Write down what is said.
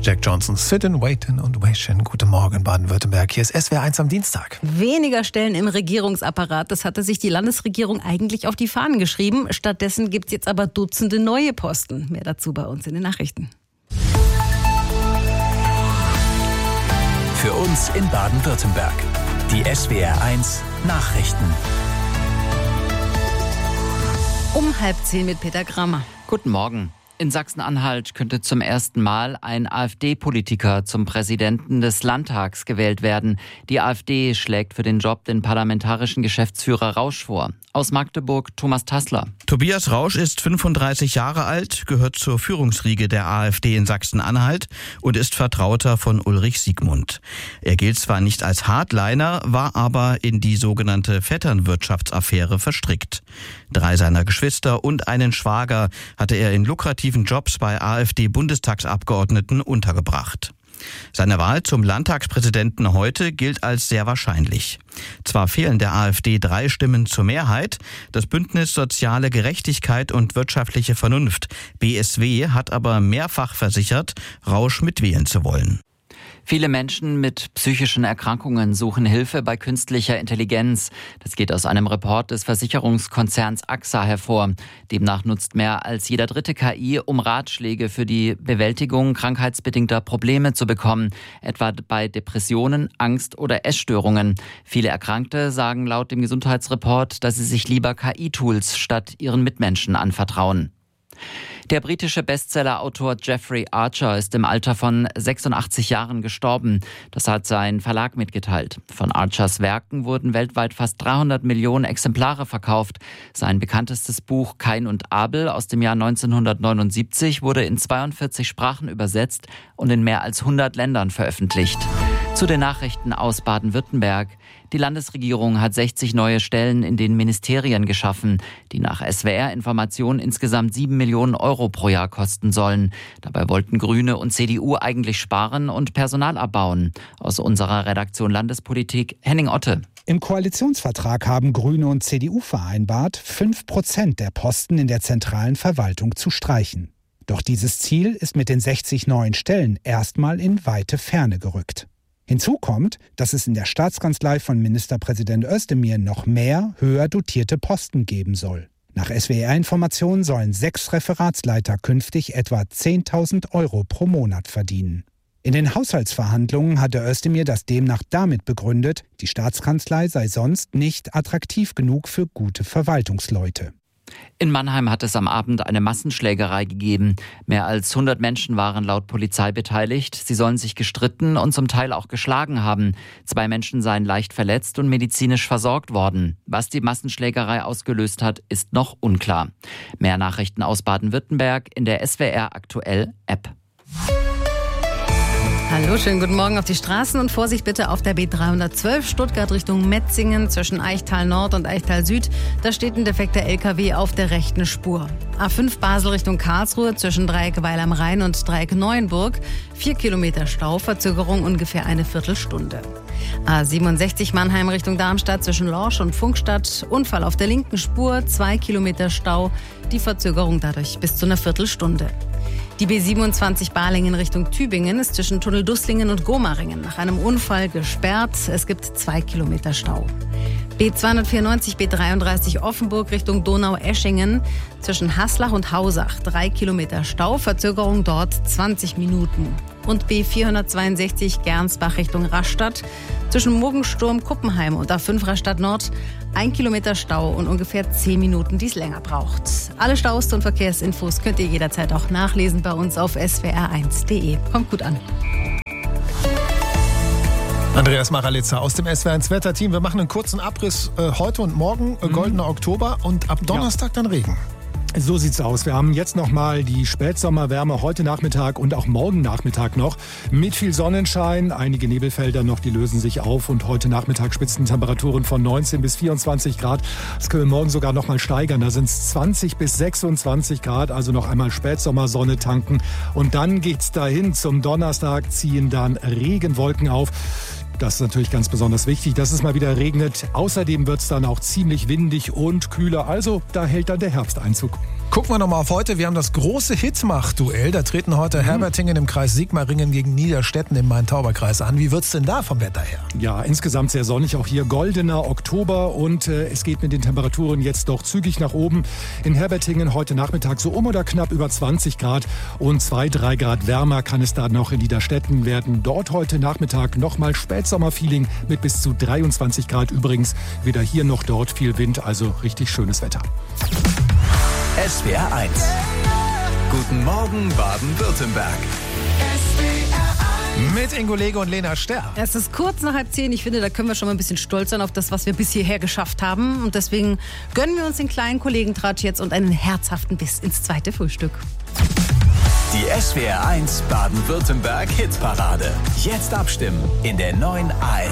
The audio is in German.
Jack Johnson, Sit-in, Wait-in und Wait-in. Guten Morgen, Baden-Württemberg. Hier ist SWR 1 am Dienstag. Weniger Stellen im Regierungsapparat, das hatte sich die Landesregierung eigentlich auf die Fahnen geschrieben. Stattdessen gibt es jetzt aber Dutzende neue Posten. Mehr dazu bei uns in den Nachrichten. Für uns in Baden-Württemberg. Die SWR 1 Nachrichten. Um 9:30 mit Peter Kramer. Guten Morgen. In Sachsen-Anhalt könnte zum ersten Mal ein AfD-Politiker zum Präsidenten des Landtags gewählt werden. Die AfD schlägt für den Job den parlamentarischen Geschäftsführer Rausch vor. Aus Magdeburg Thomas Tassler. Tobias Rausch ist 35 Jahre alt, gehört zur Führungsriege der AfD in Sachsen-Anhalt und ist Vertrauter von Ulrich Siegmund. Er gilt zwar nicht als Hardliner, war aber in die sogenannte Vetternwirtschaftsaffäre verstrickt. 3 seiner Geschwister und einen Schwager hatte er in lukrativen Jobs bei AfD-Bundestagsabgeordneten untergebracht. Seine Wahl zum Landtagspräsidenten heute gilt als sehr wahrscheinlich. Zwar fehlen der AfD 3 Stimmen zur Mehrheit, das Bündnis Soziale Gerechtigkeit und wirtschaftliche Vernunft, BSW, hat aber mehrfach versichert, Rausch mitwählen zu wollen. Viele Menschen mit psychischen Erkrankungen suchen Hilfe bei künstlicher Intelligenz. Das geht aus einem Report des Versicherungskonzerns AXA hervor. Demnach nutzt mehr als jeder dritte KI, um Ratschläge für die Bewältigung krankheitsbedingter Probleme zu bekommen, etwa bei Depressionen, Angst oder Essstörungen. Viele Erkrankte sagen laut dem Gesundheitsreport, dass sie sich lieber KI-Tools statt ihren Mitmenschen anvertrauen. Der britische Bestseller-Autor Jeffrey Archer ist im Alter von 86 Jahren gestorben. Das hat sein Verlag mitgeteilt. Von Archers Werken wurden weltweit fast 300 Millionen Exemplare verkauft. Sein bekanntestes Buch Kain und Abel aus dem Jahr 1979 wurde in 42 Sprachen übersetzt und in mehr als 100 Ländern veröffentlicht. Zu den Nachrichten aus Baden-Württemberg. Die Landesregierung hat 60 neue Stellen in den Ministerien geschaffen, die nach SWR-Informationen insgesamt 7 Millionen Euro pro Jahr kosten sollen. Dabei wollten Grüne und CDU eigentlich sparen und Personal abbauen. Aus unserer Redaktion Landespolitik Henning Otte. Im Koalitionsvertrag haben Grüne und CDU vereinbart, 5% der Posten in der zentralen Verwaltung zu streichen. Doch dieses Ziel ist mit den 60 neuen Stellen erstmal in weite Ferne gerückt. Hinzu kommt, dass es in der Staatskanzlei von Ministerpräsident Özdemir noch mehr höher dotierte Posten geben soll. Nach SWR-Informationen sollen 6 Referatsleiter künftig etwa 10.000 Euro pro Monat verdienen. In den Haushaltsverhandlungen hatte Özdemir das demnach damit begründet, die Staatskanzlei sei sonst nicht attraktiv genug für gute Verwaltungsleute. In Mannheim hat es am Abend eine Massenschlägerei gegeben. Mehr als 100 Menschen waren laut Polizei beteiligt. Sie sollen sich gestritten und zum Teil auch geschlagen haben. 2 Menschen seien leicht verletzt und medizinisch versorgt worden. Was die Massenschlägerei ausgelöst hat, ist noch unklar. Mehr Nachrichten aus Baden-Württemberg in der SWR Aktuell App. Hallo, schönen guten Morgen auf die Straßen und Vorsicht bitte auf der B312 Stuttgart Richtung Metzingen zwischen Eichtal Nord und Eichtal Süd. Da steht ein defekter LKW auf der rechten Spur. A5 Basel Richtung Karlsruhe zwischen Dreieck Weil am Rhein und Dreieck Neuenburg. 4 Kilometer Stau, Verzögerung ungefähr eine Viertelstunde. A67 Mannheim Richtung Darmstadt zwischen Lorsch und Funkstadt. Unfall auf der linken Spur, 2 Kilometer Stau. Die Verzögerung dadurch bis zu einer Viertelstunde. Die B27 Balingen Richtung Tübingen ist zwischen Tunnel Dusslingen und Gomaringen nach einem Unfall gesperrt. Es gibt 2 Kilometer Stau. B294 B33 Offenburg Richtung Donau-Eschingen zwischen Haslach und Hausach 3 Kilometer Stau, Verzögerung dort 20 Minuten. Und B462 Gernsbach Richtung Rastatt zwischen Muggensturm, Kuppenheim und A5 Rastatt Nord 1 Kilometer Stau und ungefähr 10 Minuten, die es länger braucht. Alle Staus und Verkehrsinfos könnt ihr jederzeit auch nachlesen bei uns auf swr1.de. Kommt gut an. Andreas Maralitzer aus dem SWR1 Wetterteam. Wir machen einen kurzen Abriss heute und morgen, goldener Oktober und ab Donnerstag dann Regen. So sieht's aus. Wir haben jetzt nochmal die Spätsommerwärme heute Nachmittag und auch morgen Nachmittag noch mit viel Sonnenschein. Einige Nebelfelder noch, die lösen sich auf und heute Nachmittag Spitzentemperaturen von 19 bis 24 Grad. Das können wir morgen sogar nochmal steigern. Da sind es 20 bis 26 Grad, also noch einmal Spätsommersonne tanken. Und dann geht's dahin. Zum Donnerstag ziehen dann Regenwolken auf. Das ist natürlich ganz besonders wichtig, dass es mal wieder regnet. Außerdem wird es dann auch ziemlich windig und kühler. Also da hält dann der Herbsteinzug. Gucken wir nochmal auf heute. Wir haben das große Hitmach-Duell. Da treten heute Herbertingen im Kreis Sigmaringen gegen Niederstetten im Main-Tauber-Kreis an. Wie wird's denn da vom Wetter her? Ja, insgesamt sehr sonnig. Auch hier goldener Oktober und es geht mit den Temperaturen jetzt doch zügig nach oben. In Herbertingen heute Nachmittag so um oder knapp über 20 Grad und 2-3 Grad wärmer kann es da noch in Niederstetten werden. Dort heute Nachmittag nochmal Spätsommerfeeling mit bis zu 23 Grad. Übrigens weder hier noch dort viel Wind, also richtig schönes Wetter. SWR 1. Guten Morgen Baden-Württemberg. Mit Ingo Lege und Lena Sterr. Es ist kurz nach 9:30. Ich finde, da können wir schon mal ein bisschen stolz sein auf das, was wir bis hierher geschafft haben. Und deswegen gönnen wir uns den kleinen Kollegentratsch jetzt und einen herzhaften Biss ins zweite Frühstück. Die SWR 1 Baden-Württemberg Hitparade. Jetzt abstimmen in der neuen ARD